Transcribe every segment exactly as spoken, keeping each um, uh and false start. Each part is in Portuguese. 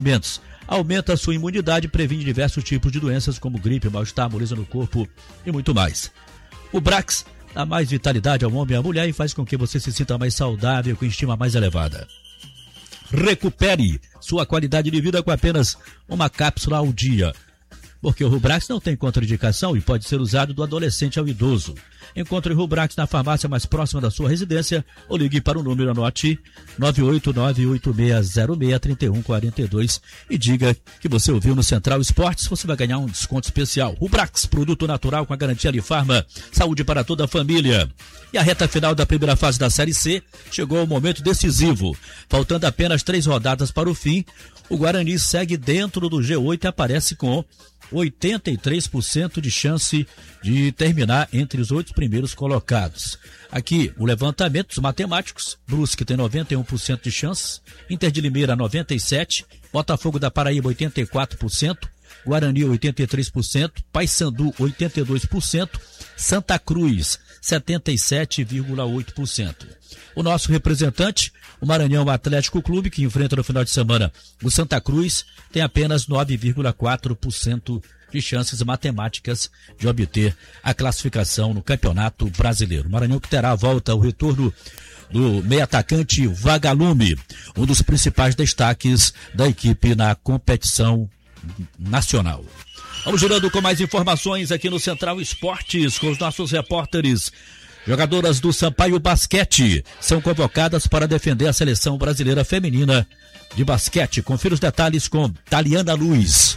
Aumenta a sua imunidade e previne diversos tipos de doenças como gripe, mal-estar, moleza no corpo e muito mais. O Brax dá mais vitalidade ao homem e à mulher e faz com que você se sinta mais saudável, com estima mais elevada. Recupere sua qualidade de vida com apenas uma cápsula ao dia, porque o Rubrax não tem contraindicação e pode ser usado do adolescente ao idoso. Encontre o Rubrax na farmácia mais próxima da sua residência ou ligue para o número, anote nove oito nove oito seis zero seis três um quatro dois e diga que você ouviu no Central Esportes. Você vai ganhar um desconto especial. Rubrax, produto natural com a garantia Alifarma, saúde para toda a família. E a reta final da primeira fase da Série C chegou ao momento decisivo. Faltando apenas três rodadas para o fim, o Guarani segue dentro do G oito e aparece com oitenta e três por cento de chance de terminar entre os oito primeiros colocados. Aqui, o levantamento dos matemáticos: Brusque tem noventa e um por cento de chances, Inter de Limeira noventa e sete por cento, Botafogo da Paraíba oitenta e quatro por cento, Guarani oitenta e três por cento, Paysandu oitenta e dois por cento, Santa Cruz setenta e sete vírgula oito por cento. O nosso representante, o Maranhão Atlético Clube, que enfrenta no final de semana o Santa Cruz, tem apenas nove vírgula quatro por cento de chances matemáticas de obter a classificação no Campeonato Brasileiro. O Maranhão que terá a volta, o retorno do meio-atacante Vagalume, um dos principais destaques da equipe na competição nacional. Vamos girando com mais informações aqui no Central Esportes com os nossos repórteres. Jogadoras do Sampaio Basquete são convocadas para defender a seleção brasileira feminina de basquete. Confira os detalhes com Taliana Luz.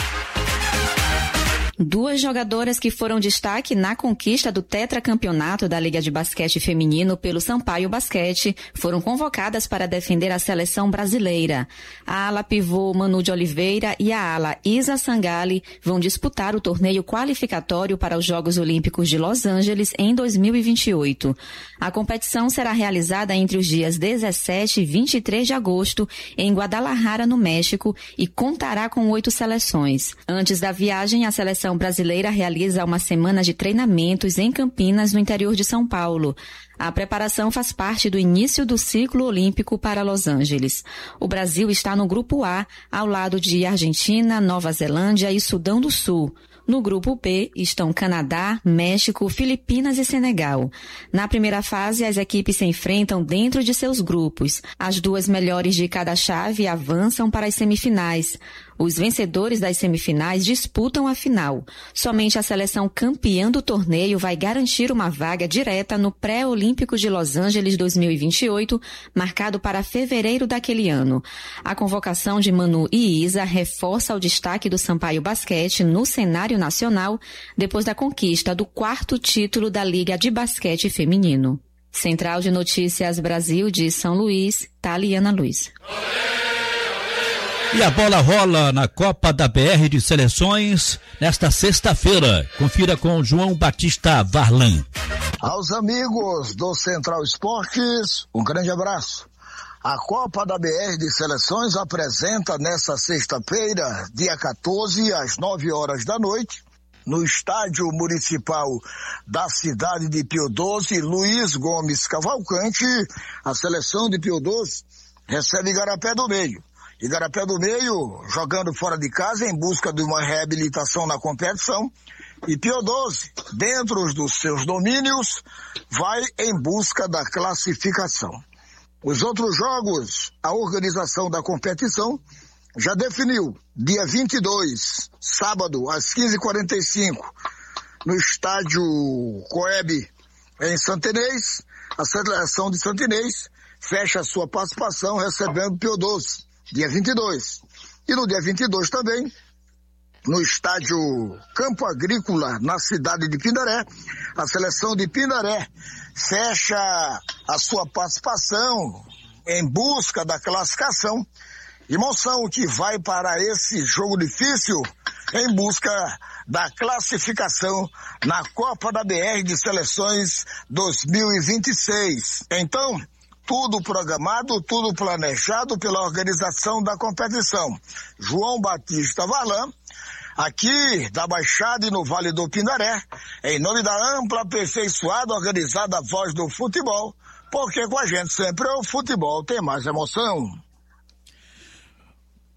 Duas jogadoras que foram destaque na conquista do tetracampeonato da Liga de Basquete Feminino pelo Sampaio Basquete foram convocadas para defender a seleção brasileira. A ala pivô Manu de Oliveira e a ala Isa Sangali vão disputar o torneio qualificatório para os Jogos Olímpicos de Los Angeles em dois mil e vinte e oito. A competição será realizada entre os dias dezessete e vinte e três de agosto em Guadalajara, no México, e contará com oito seleções. Antes da viagem, a seleção A seleção brasileira realiza uma semana de treinamentos em Campinas, no interior de São Paulo. A preparação faz parte do início do ciclo olímpico para Los Angeles. O Brasil está no Grupo A, ao lado de Argentina, Nova Zelândia e Sudão do Sul. No Grupo B estão Canadá, México, Filipinas e Senegal. Na primeira fase, as equipes se enfrentam dentro de seus grupos. As duas melhores de cada chave avançam para as semifinais. Os vencedores das semifinais disputam a final. Somente a seleção campeã do torneio vai garantir uma vaga direta no Pré-Olímpico de Los Angeles dois mil e vinte e oito, marcado para fevereiro daquele ano. A convocação de Manu e Isa reforça o destaque do Sampaio Basquete no cenário nacional, depois da conquista do quarto título da Liga de Basquete Feminino. Central de Notícias Brasil de São Luís, Taliana Luz. E a bola rola na Copa da B R de Seleções nesta sexta-feira. Confira com João Batista Varlan. Aos amigos do Central Esportes, um grande abraço. A Copa da B R de Seleções apresenta nesta sexta-feira, dia quatorze, às nove horas da noite, no Estádio Municipal da cidade de Pio doze, Luiz Gomes Cavalcante, a seleção de Pio doze recebe Igarapé do Meio. Igarapé do Meio jogando fora de casa em busca de uma reabilitação na competição, e Pio doze, dentro dos seus domínios, vai em busca da classificação. Os outros jogos, a organização da competição já definiu, dia vinte e dois, sábado, às quinze e quarenta e cinco, no estádio Coeb, em Santa Inês, a seleção de Santa Inês fecha a sua participação recebendo Pio doze. Dia vinte e dois. E no dia vinte e dois também, no estádio Campo Agrícola, na cidade de Pindaré, a seleção de Pindaré fecha a sua participação em busca da classificação. E Monção que vai para esse jogo difícil em busca da classificação na Copa da B R de Seleções dois mil e vinte e seis. Então, tudo programado, tudo planejado pela organização da competição. João Batista Varlan, aqui da Baixada e no Vale do Pindaré, em nome da ampla, aperfeiçoada, organizada Voz do Futebol, porque com a gente sempre o futebol tem mais emoção.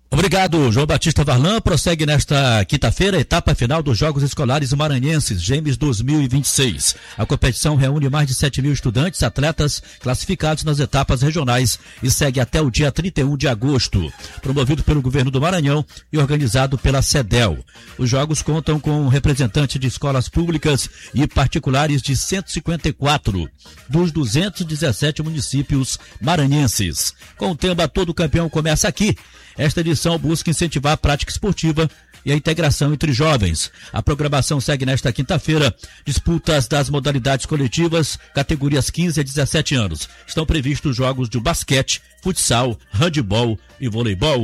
Obrigado, João Batista Varlan. Prossegue nesta quinta-feira a etapa final dos Jogos Escolares Maranhenses, GEMES dois mil e vinte e seis. A competição reúne mais de sete mil estudantes, atletas classificados nas etapas regionais e segue até o dia trinta e um de agosto. Promovido pelo governo do Maranhão e organizado pela CEDEL. Os jogos contam com representantes de escolas públicas e particulares de cento e cinquenta e quatro dos duzentos e dezessete municípios maranhenses. Com o tema Todo Campeão Começa Aqui, esta edição busca incentivar a prática esportiva e a integração entre jovens. A programação segue nesta quinta-feira. Disputas das modalidades coletivas, categorias quinze a dezessete anos. Estão previstos jogos de basquete, futsal, handebol e voleibol.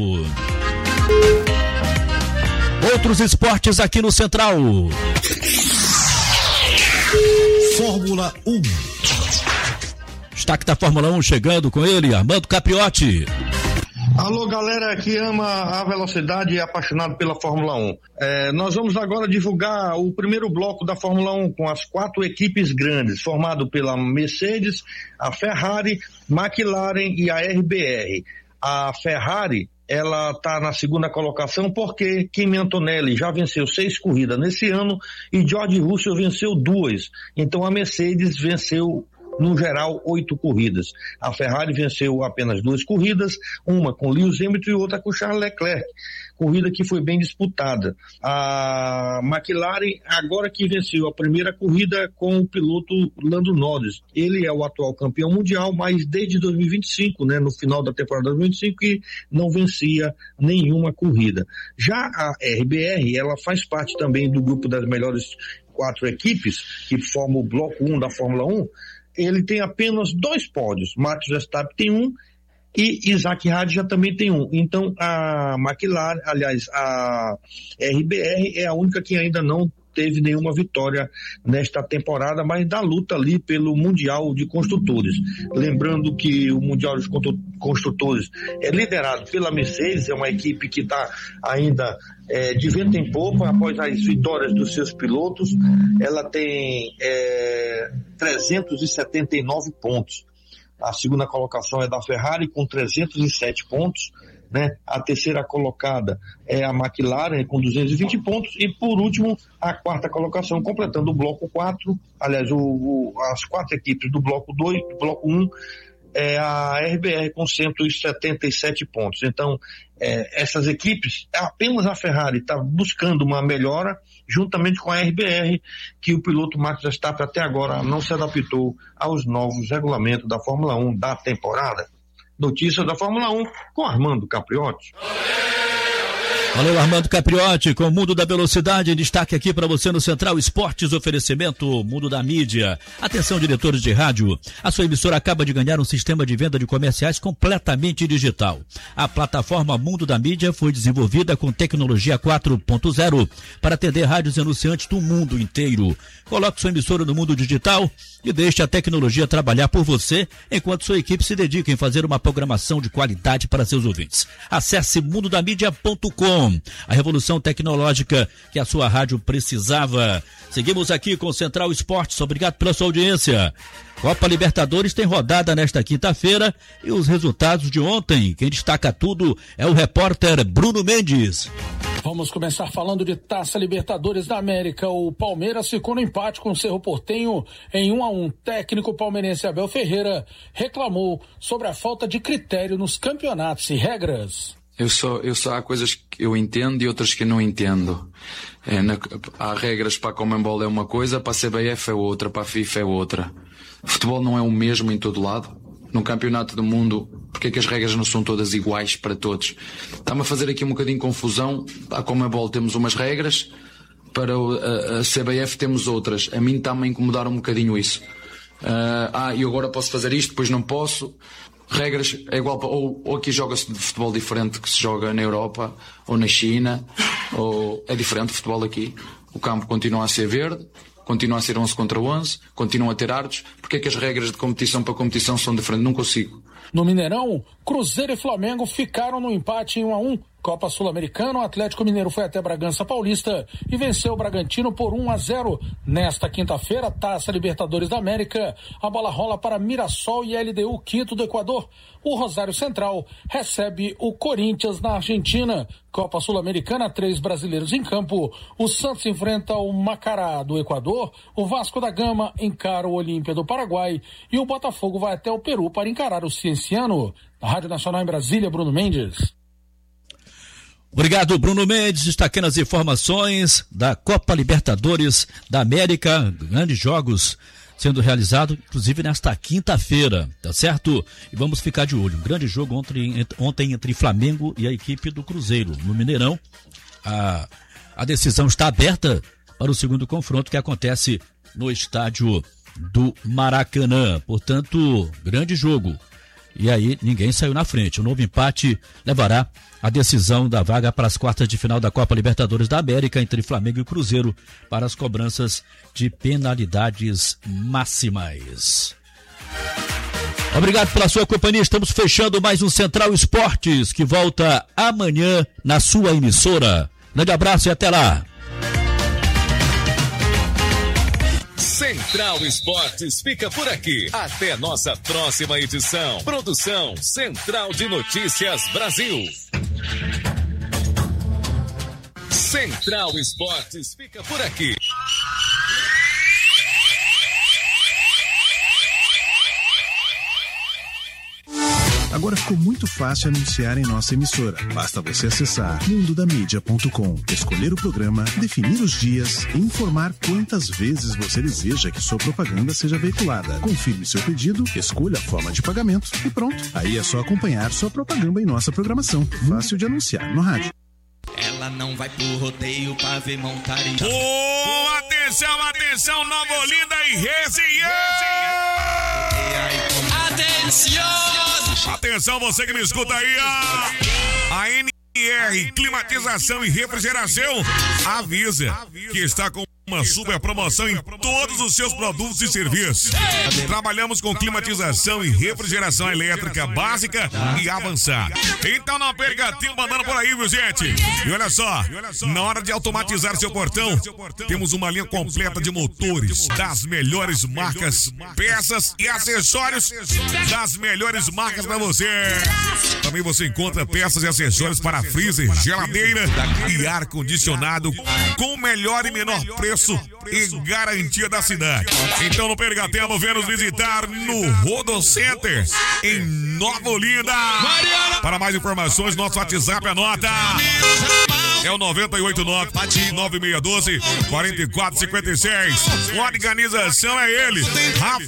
Outros esportes aqui no Central. Fórmula um. Destaque da Fórmula um chegando com ele, Armando Capriotti. Alô, galera que ama a velocidade e é apaixonado pela Fórmula um. É, nós vamos agora divulgar o primeiro bloco da Fórmula um com as quatro equipes grandes, formado pela Mercedes, a Ferrari, McLaren e a R B R. A Ferrari, ela está na segunda colocação porque Kimi Antonelli já venceu seis corridas nesse ano e George Russell venceu duas. Então a Mercedes venceu no geral, oito corridas. A Ferrari venceu apenas duas corridas, uma com Lewis Hamilton e outra com Charles Leclerc. Corrida que foi bem disputada. A McLaren, agora que venceu a primeira corrida com o piloto Lando Norris. Ele é o atual campeão mundial, mas desde dois mil e vinte e cinco, né, no final da temporada de dois mil e vinte e cinco, que não vencia nenhuma corrida. Já a R B R, ela faz parte também do grupo das melhores quatro equipes, que formam o bloco um da Fórmula um. Ele tem apenas dois pódios. Max Verstappen tem um e Isaac Hadj já também tem um. Então a McLaren, aliás, a R B R é a única que ainda não teve nenhuma vitória nesta temporada, mas da luta ali pelo Mundial de Construtores. Lembrando que o Mundial de Construtores é liderado pela Mercedes, é uma equipe que está ainda é, de vento em popa após as vitórias dos seus pilotos. Ela tem é, trezentos e setenta e nove pontos. A segunda colocação é da Ferrari com trezentos e sete pontos. Né? A terceira colocada é a McLaren com duzentos e vinte pontos e por último a quarta colocação, completando o bloco quatro, aliás o, o, as quatro equipes do bloco dois, do bloco um, é a R B R com cento e setenta e sete pontos. Então é, essas equipes, apenas a Ferrari está buscando uma melhora juntamente com a R B R, que o piloto Max Verstappen até agora não se adaptou aos novos regulamentos da Fórmula um da temporada. Notícia da Fórmula um com Armando Capriotti. Valeu, Armando Capriotti, com o Mundo da Velocidade, destaque aqui para você no Central Esportes, oferecimento Mundo da Mídia. Atenção, diretores de rádio, a sua emissora acaba de ganhar um sistema de venda de comerciais completamente digital. A plataforma Mundo da Mídia foi desenvolvida com tecnologia quatro ponto zero para atender rádios e anunciantes do mundo inteiro. Coloque sua emissora no mundo digital e deixe a tecnologia trabalhar por você, enquanto sua equipe se dedica em fazer uma programação de qualidade para seus ouvintes. Acesse mundo da mídia ponto com. A revolução tecnológica que a sua rádio precisava. Seguimos aqui com o Central Esportes. Obrigado pela sua audiência. Copa Libertadores tem rodada nesta quinta-feira e os resultados de ontem. Quem destaca tudo é o repórter Bruno Mendes. Vamos começar falando de Taça Libertadores da América. O Palmeiras ficou no empate com o Cerro Porteño em um a um. Técnico palmeirense Abel Ferreira reclamou sobre a falta de critério nos campeonatos e regras. Eu só, eu só há coisas que eu entendo e outras que eu não entendo. É, na, há regras para a Conmebol é uma coisa, para a C B F é outra, para a FIFA é outra. O futebol não é o mesmo em todo lado. No campeonato do mundo, porque é que as regras não são todas iguais para todos? Está-me a fazer aqui um bocadinho de confusão. Para a Conmebol temos umas regras, para a, a C B F temos outras. A mim está-me a incomodar um bocadinho isso. Uh, ah, eu agora posso fazer isto, depois não posso. Regras é igual para, ou, ou aqui joga-se de futebol diferente que se joga na Europa ou na China, ou é diferente o futebol aqui. O campo continua a ser verde, continua a ser onze contra onze, continua a ter árbitros. Porque é que as regras de competição para competição são diferentes? Não consigo. No Mineirão, Cruzeiro e Flamengo ficaram no empate em um a um. Copa Sul-Americana, o Atlético Mineiro foi até Bragança Paulista e venceu o Bragantino por um a zero. Nesta quinta-feira, Taça Libertadores da América, a bola rola para Mirassol e L D U Quito do Equador. O Rosário Central recebe o Corinthians na Argentina. Copa Sul-Americana, três brasileiros em campo. O Santos enfrenta o Macará do Equador, o Vasco da Gama encara o Olímpia do Paraguai e o Botafogo vai até o Peru para encarar o Cienciano. Na Rádio Nacional em Brasília, Bruno Mendes. Obrigado, Bruno Mendes, destacando as informações da Copa Libertadores da América, grandes jogos sendo realizados, inclusive nesta quinta-feira, tá certo? E vamos ficar de olho, um grande jogo ontem, ontem entre Flamengo e a equipe do Cruzeiro, no Mineirão. A, a decisão está aberta para o segundo confronto que acontece no estádio do Maracanã, portanto, grande jogo. E aí ninguém saiu na frente. O novo empate levará a decisão da vaga para as quartas de final da Copa Libertadores da América entre Flamengo e Cruzeiro para as cobranças de penalidades máximas. Obrigado pela sua companhia. Estamos fechando mais um Central Esportes que volta amanhã na sua emissora. Grande abraço e até lá. Central Esportes fica por aqui. Até nossa próxima edição. Produção Central de Notícias Brasil. Central Esportes fica por aqui. Agora ficou muito fácil anunciar em nossa emissora. Basta você acessar mundo da mídia ponto com, escolher o programa, definir os dias e informar quantas vezes você deseja que sua propaganda seja veiculada. Confirme seu pedido, escolha a forma de pagamento e pronto. Aí é só acompanhar sua propaganda em nossa programação. Fácil de anunciar no rádio. Ela não vai pro rodeio pra ver montar em... Oh, atenção, atenção, Nova Olinda e região! Atenção! Atenção, você que me escuta aí, ó. A N R Climatização e Refrigeração avisa que está com uma super promoção em todos os seus produtos e serviços. Trabalhamos com climatização e refrigeração elétrica básica e avançada. Então não perca tempo andando por aí, viu, gente? E olha só, na hora de automatizar seu portão, temos uma linha completa de motores das melhores marcas, peças e acessórios das melhores marcas para você. Também você encontra peças e acessórios para freezer, geladeira e ar-condicionado com o melhor e menor preço e garantia da cidade. Então não perca tempo, venha nos visitar no Rodo Center em Nova Olinda. Para mais informações, nosso WhatsApp, anota, é o nove oito nove, nove seis um dois, quatro quatro cinco seis. Organização é ele, Rafa